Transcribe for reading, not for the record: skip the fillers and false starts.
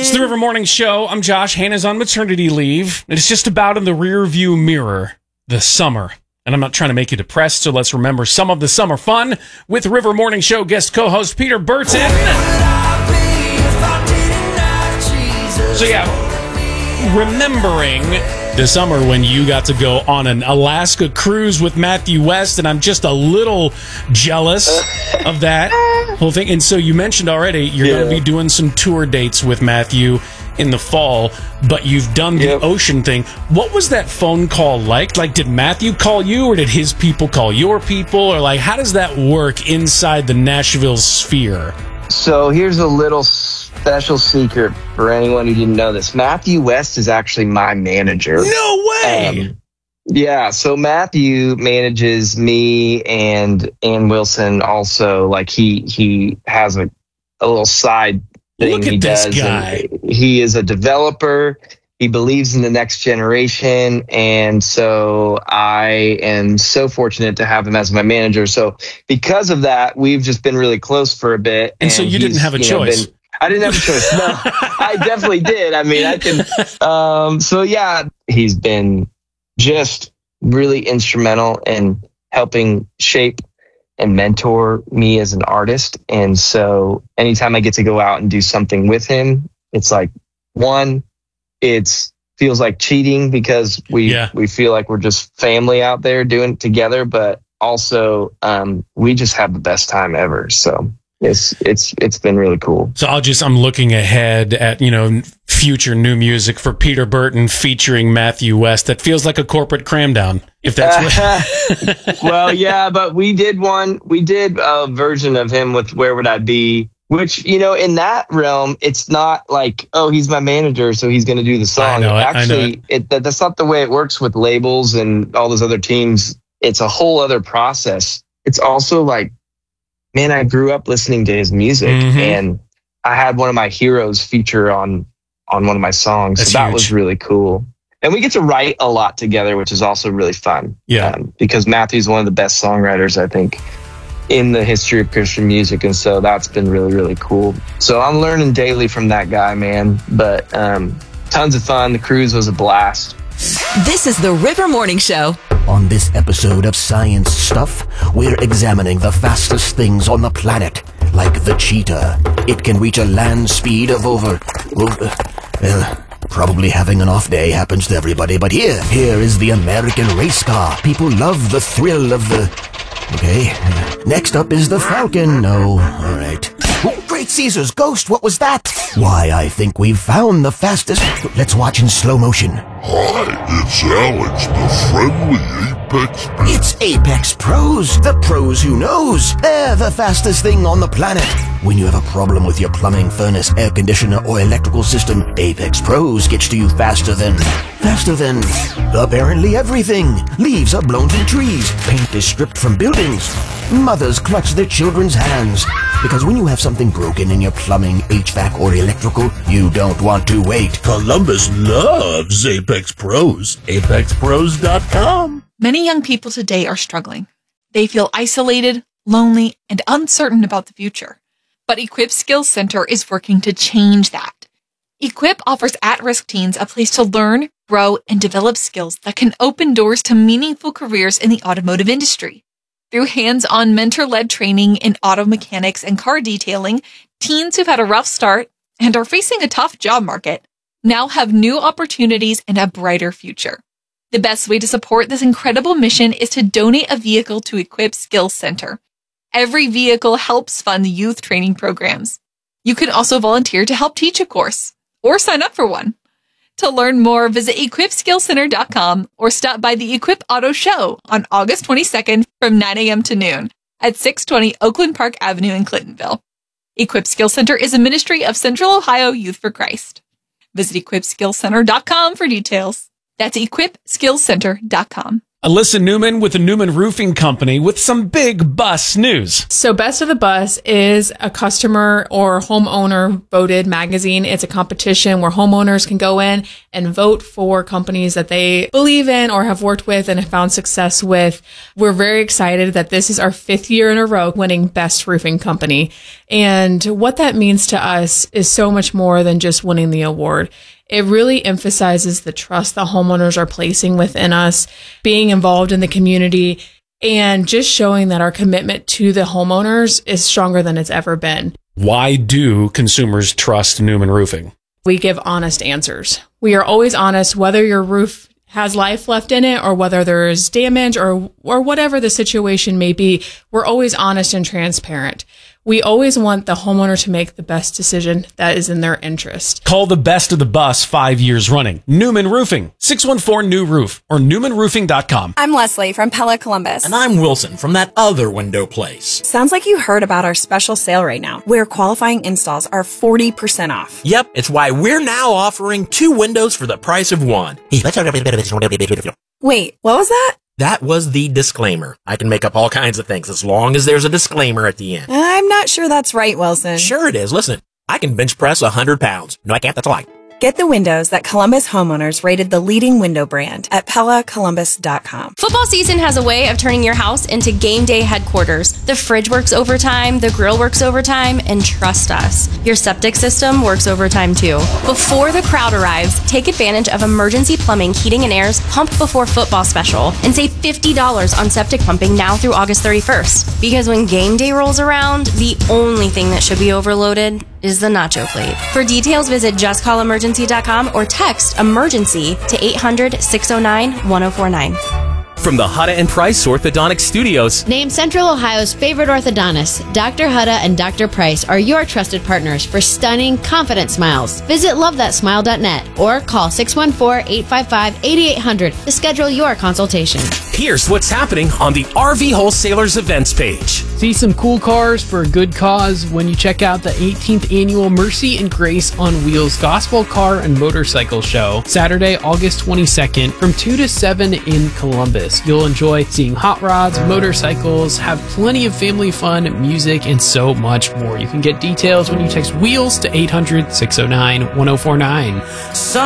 It's the River Morning Show. I'm Josh. Hannah's on maternity leave. It's just about in the rear view mirror, the summer. And I'm not trying to make you depressed, so let's remember some of the summer fun with River Morning Show guest co-host Peter Burton. So yeah, remembering the summer when you got to go on an Alaska cruise with Matthew West, and I'm just a little jealous of that whole thing. And so you mentioned already you're going to be doing some tour dates with Matthew in the fall, but you've done the ocean thing. What was that phone call like? Like, did Matthew call you, or did his people call your people? Or, like, how does that work inside the Nashville sphere? So here's a little special secret for anyone who didn't know this. Matthew West is actually my manager. No way! Yeah, so Matthew manages me and Ann Wilson also. Like, he has a little side thing Look at he this does. guy. He is a developer. He believes in the next generation. And so I am so fortunate to have him as my manager. So because of that, we've just been really close for a bit. And so you didn't have a choice. I didn't have a choice. No, I definitely did. I mean, I can. So yeah, he's been just really instrumental in helping shape and mentor me as an artist. And so anytime I get to go out and do something with him, it's like, one, it feels like cheating because we feel like we're just family out there doing it together, but also we just have the best time ever. So it's been really cool. So I'm looking ahead at, future new music for Peter Burton featuring Matthew West. That feels like a corporate cram down, if that's what. Well, yeah, but we did a version of him with Where Would I Be, which, in that realm, it's not like, oh, he's my manager, so he's going to do the song. Actually, that's not the way it works with labels and all those other teams. It's a whole other process. It's also like, man, I grew up listening to his music, and I had one of my heroes feature on one of my songs. That's so that huge. was really cool. And we get to write a lot together, which is also really fun. Yeah. Because Matthew's one of the best songwriters, I think, in the history of Christian music. And so that's been really, really cool. So I'm learning daily from that guy, man. But tons of fun. The cruise was a blast. This is the River Morning Show. On this episode of Science Stuff, we're examining the fastest things on the planet, like the cheetah. It can reach a land speed of probably having an off day happens to everybody, but here is the American race car. People love the thrill of the... Okay, next up is the Falcon. No, all right. Oh, Great Caesar's ghost, what was that? Why, I think we've found the fastest... Let's watch in slow motion. Hi, it's Alex, the friendly Apex Pro. It's Apex Pros, the pros who knows. They're the fastest thing on the planet. When you have a problem with your plumbing, furnace, air conditioner, or electrical system, Apex Pros gets to you faster than apparently everything. Leaves are blown from trees. Paint is stripped from buildings. Mothers clutch their children's hands. Because when you have something broken in your plumbing, HVAC, or electrical, you don't want to wait. Columbus loves Apex Pros. ApexPros.com. Many young people today are struggling. They feel isolated, lonely, and uncertain about the future. But Equip Skills Center is working to change that. Equip offers at-risk teens a place to learn, grow, and develop skills that can open doors to meaningful careers in the automotive industry. Through hands-on mentor-led training in auto mechanics and car detailing, teens who've had a rough start and are facing a tough job market now have new opportunities and a brighter future. The best way to support this incredible mission is to donate a vehicle to Equip Skills Center. Every vehicle helps fund youth training programs. You can also volunteer to help teach a course or sign up for one. To learn more, visit equipskillcenter.com or stop by the Equip Auto Show on August 22nd from 9 a.m. to noon at 620 Oakland Park Avenue in Clintonville. Equip Skills Center is a ministry of Central Ohio Youth for Christ. Visit equipskillcenter.com for details. That's equipskillcenter.com. Alyssa Newman with the Newman Roofing Company with some big bus news. So Best of the Bus is a customer or homeowner voted magazine. It's a competition where homeowners can go in and vote for companies that they believe in or have worked with and have found success with. We're very excited that this is our 5th year in a row winning Best Roofing Company. And what that means to us is so much more than just winning the award. It really emphasizes the trust that homeowners are placing within us, being involved in the community, and just showing that our commitment to the homeowners is stronger than it's ever been. Why do consumers trust Newman Roofing? We give honest answers. We are always honest, whether your roof has life left in it or whether there is damage or whatever the situation may be. We're always honest and transparent. We always want the homeowner to make the best decision that is in their interest. Call the Best of the Bus 5 years running. Newman Roofing, 614-NEW-ROOF or newmanroofing.com. I'm Leslie from Pella Columbus. And I'm Wilson from that other window place. Sounds like you heard about our special sale right now, where qualifying installs are 40% off. Yep, it's why we're now offering 2 windows for the price of 1. Wait, what was that? That was the disclaimer. I can make up all kinds of things as long as there's a disclaimer at the end. I'm not sure that's right, Wilson. Sure it is. Listen, I can bench press 100 pounds. No, I can't. That's a lie. Get the windows that Columbus homeowners rated the leading window brand at PellaColumbus.com. Football season has a way of turning your house into game day headquarters. The fridge works overtime, the grill works overtime, and trust us, your septic system works overtime too. Before the crowd arrives, take advantage of Emergency Plumbing Heating and Air's Pump Before Football special and save $50 on septic pumping now through August 31st. Because when game day rolls around, the only thing that should be overloaded is the nacho plate. For details, visit justcallemergency.com or text emergency to 800-609-1049. From the Hutta and Price Orthodontic Studios. Named Central Ohio's favorite orthodontists, Dr. Hutta and Dr. Price are your trusted partners for stunning, confident smiles. Visit lovethatsmile.net or call 614-855-8800 to schedule your consultation. Here's what's happening on the RV Wholesalers events page. See some cool cars for a good cause when you check out the 18th annual Mercy and Grace on Wheels Gospel Car and Motorcycle Show, Saturday, August 22nd from 2 to 7 in Columbus. You'll enjoy seeing hot rods, motorcycles, have plenty of family fun, music, and so much more. You can get details when you text WHEELS to 800-609-1049.